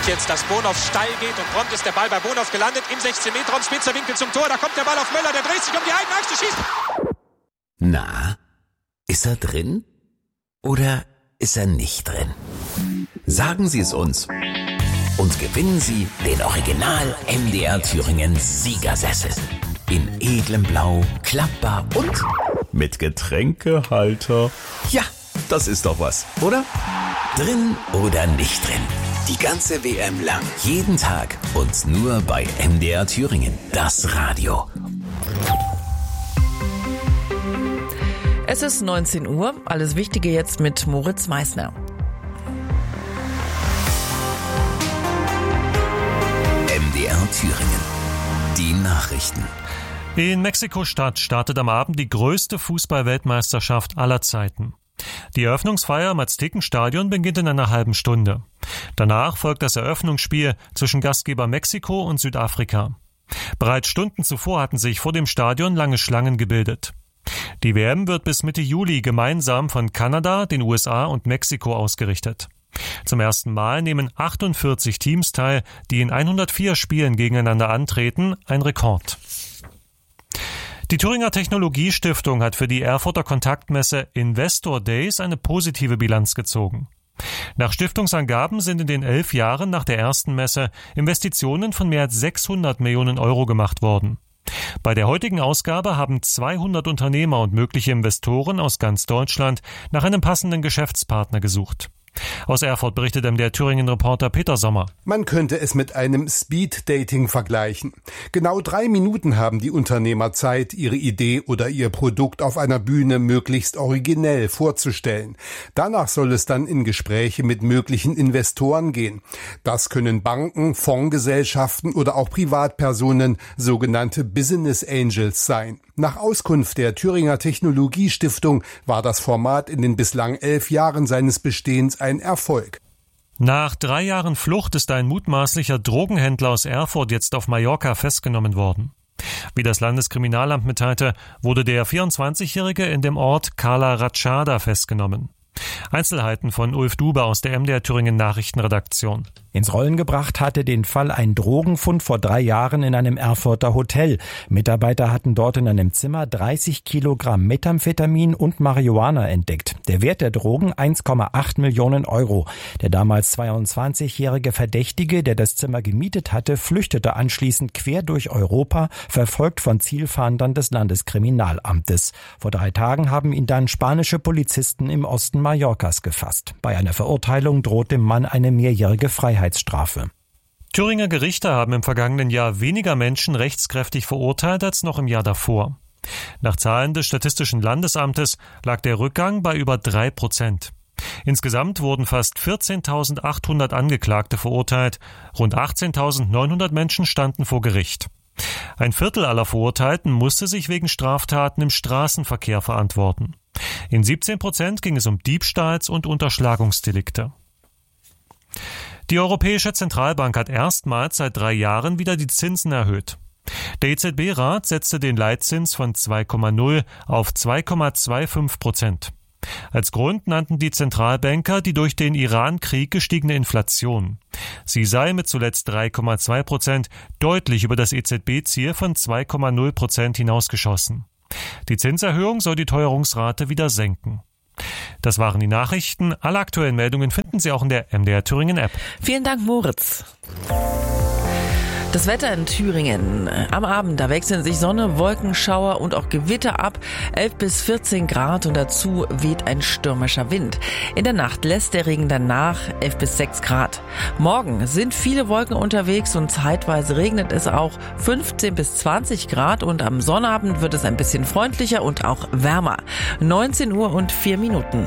jetzt, dass Bonhoff steil geht und prompt ist der Ball bei Bonhoff gelandet im 16-Meter-Raum, spitzer Winkel zum Tor, da kommt der Ball auf Möller, der dreht sich um die eigene Achse, schießt. Na, ist er drin oder ist er nicht drin? Sagen Sie es uns und gewinnen Sie den Original MDR Thüringen Siegersessel. In edlem Blau, klappbar und mit Getränkehalter. Ja, das ist doch was, oder? Drin oder nicht drin? Die ganze WM lang. Jeden Tag und nur bei MDR Thüringen. Das Radio. Es ist 19 Uhr. Alles Wichtige jetzt mit Moritz Meissner. MDR Thüringen. Die Nachrichten. In Mexiko-Stadt startet am Abend die größte Fußball-Weltmeisterschaft aller Zeiten. Die Eröffnungsfeier im Aztekenstadion beginnt in einer halben Stunde. Danach folgt das Eröffnungsspiel zwischen Gastgeber Mexiko und Südafrika. Bereits Stunden zuvor hatten sich vor dem Stadion lange Schlangen gebildet. Die WM wird bis Mitte Juli gemeinsam von Kanada, den USA und Mexiko ausgerichtet. Zum ersten Mal nehmen 48 Teams teil, die in 104 Spielen gegeneinander antreten, ein Rekord. Die Thüringer Technologiestiftung hat für die Erfurter Kontaktmesse Investor Days eine positive Bilanz gezogen. Nach Stiftungsangaben sind in den 11 Jahren nach der ersten Messe Investitionen von mehr als 600 Millionen Euro gemacht worden. Bei der heutigen Ausgabe haben 200 Unternehmer und mögliche Investoren aus ganz Deutschland nach einem passenden Geschäftspartner gesucht. Aus Erfurt berichtet der Thüringen-Reporter Peter Sommer. Man könnte es mit einem Speed-Dating vergleichen. Genau 3 Minuten haben die Unternehmer Zeit, ihre Idee oder ihr Produkt auf einer Bühne möglichst originell vorzustellen. Danach soll es dann in Gespräche mit möglichen Investoren gehen. Das können Banken, Fondsgesellschaften oder auch Privatpersonen, sogenannte Business Angels sein. Nach Auskunft der Thüringer Technologiestiftung war das Format in den bislang 11 Jahren seines Bestehens ein Erfolg. Nach 3 Jahren Flucht ist ein mutmaßlicher Drogenhändler aus Erfurt jetzt auf Mallorca festgenommen worden. Wie das Landeskriminalamt mitteilte, wurde der 24-Jährige in dem Ort Cala Ratschada festgenommen. Einzelheiten von Ulf Dube aus der MDR Thüringen Nachrichtenredaktion. Ins Rollen gebracht hatte den Fall ein Drogenfund vor 3 Jahren in einem Erfurter Hotel. Mitarbeiter hatten dort in einem Zimmer 30 Kilogramm Methamphetamin und Marihuana entdeckt. Der Wert der Drogen 1,8 Millionen Euro. Der damals 22-jährige Verdächtige, der das Zimmer gemietet hatte, flüchtete anschließend quer durch Europa, verfolgt von Zielfahndern des Landeskriminalamtes. Vor 3 Tagen haben ihn dann spanische Polizisten im Osten Mallorcas gefasst. Bei einer Verurteilung droht dem Mann eine mehrjährige Freiheitsstrafe. Thüringer Gerichte haben im vergangenen Jahr weniger Menschen rechtskräftig verurteilt als noch im Jahr davor. Nach Zahlen des Statistischen Landesamtes lag der Rückgang bei über 3%. Insgesamt wurden fast 14.800 Angeklagte verurteilt, rund 18.900 Menschen standen vor Gericht. Ein Viertel aller Verurteilten musste sich wegen Straftaten im Straßenverkehr verantworten. In 17% ging es um Diebstahls- und Unterschlagungsdelikte. Die Europäische Zentralbank hat erstmals seit 3 Jahren wieder die Zinsen erhöht. Der EZB-Rat setzte den Leitzins von 2,0 auf 2,25%. Als Grund nannten die Zentralbanker die durch den Iran-Krieg gestiegene Inflation. Sie sei mit zuletzt 3,2% deutlich über das EZB-Ziel von 2,0% hinausgeschossen. Die Zinserhöhung soll die Teuerungsrate wieder senken. Das waren die Nachrichten. Alle aktuellen Meldungen finden Sie auch in der MDR Thüringen App. Vielen Dank, Moritz. Das Wetter in Thüringen. Am Abend, da wechseln sich Sonne, Wolkenschauer und auch Gewitter ab. 11 bis 14 Grad und dazu weht ein stürmischer Wind. In der Nacht lässt der Regen dann nach, 11 bis 6 Grad. Morgen sind viele Wolken unterwegs und zeitweise regnet es auch, 15 bis 20 Grad und am Sonnabend wird es ein bisschen freundlicher und auch wärmer. 19 Uhr und 4 Minuten.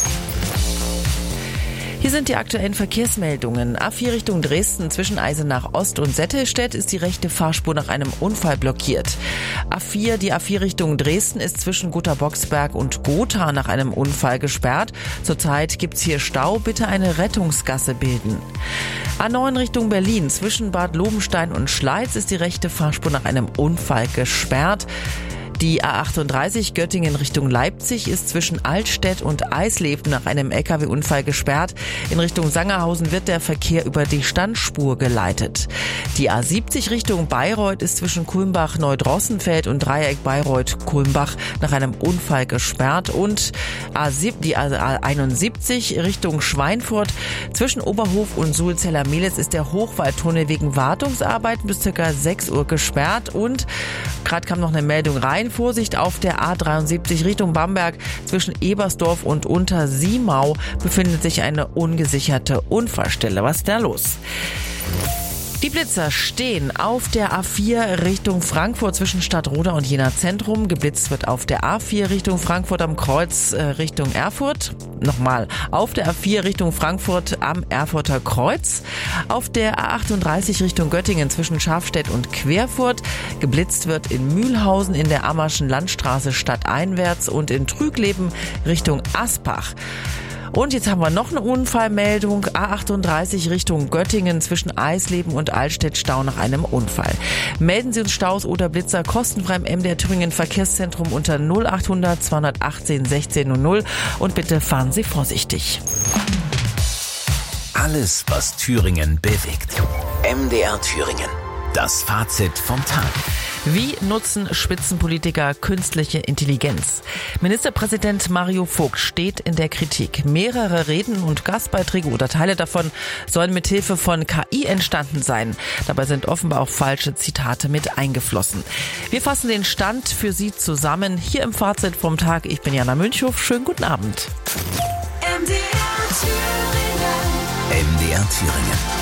Hier sind die aktuellen Verkehrsmeldungen. A4 Richtung Dresden zwischen Eisenach Ost und Settelstedt ist die rechte Fahrspur nach einem Unfall blockiert. Die A4 Richtung Dresden ist zwischen Gotha-Boxberg und Gotha nach einem Unfall gesperrt. Zurzeit gibt's hier Stau, bitte eine Rettungsgasse bilden. A9 Richtung Berlin zwischen Bad Lobenstein und Schleiz ist die rechte Fahrspur nach einem Unfall gesperrt. Die A38 Göttingen Richtung Leipzig ist zwischen Altstedt und Eisleben nach einem LKW-Unfall gesperrt. In Richtung Sangerhausen wird der Verkehr über die Standspur geleitet. Die A70 Richtung Bayreuth ist zwischen Kulmbach-Neudrossenfeld und Dreieck Bayreuth-Kulmbach nach einem Unfall gesperrt. Und die A71 Richtung Schweinfurt zwischen Oberhof und Sulzeller-Mehlis ist der Hochwaldtunnel wegen Wartungsarbeiten bis ca. 6 Uhr gesperrt. Und gerade kam noch eine Meldung rein. Vorsicht auf der A73 Richtung Bamberg. Zwischen Ebersdorf und Untersiemau befindet sich eine ungesicherte Unfallstelle. Was ist da los? Die Blitzer stehen auf der A4 Richtung Frankfurt zwischen Stadtroda und Jena Zentrum. Geblitzt wird auf der A4 Richtung Frankfurt am Kreuz Richtung Erfurt. Nochmal, auf der A4 Richtung Frankfurt am Erfurter Kreuz. Auf der A38 Richtung Göttingen zwischen Schafstedt und Querfurt. Geblitzt wird in Mühlhausen in der Ammerschen Landstraße stadteinwärts und in Trügleben Richtung Aspach. Und jetzt haben wir noch eine Unfallmeldung. A38 Richtung Göttingen zwischen Eisleben und Altstedt Stau nach einem Unfall. Melden Sie uns Staus oder Blitzer kostenfrei im MDR Thüringen Verkehrszentrum unter 0800 218 1600 und bitte fahren Sie vorsichtig. Alles, was Thüringen bewegt. MDR Thüringen. Das Fazit vom Tag. Wie nutzen Spitzenpolitiker künstliche Intelligenz? Ministerpräsident Mario Vogt steht in der Kritik. Mehrere Reden und Gastbeiträge oder Teile davon sollen mithilfe von KI entstanden sein. Dabei sind offenbar auch falsche Zitate mit eingeflossen. Wir fassen den Stand für Sie zusammen hier im Fazit vom Tag. Ich bin Jana Münchhoff. Schönen guten Abend. MDR Thüringen.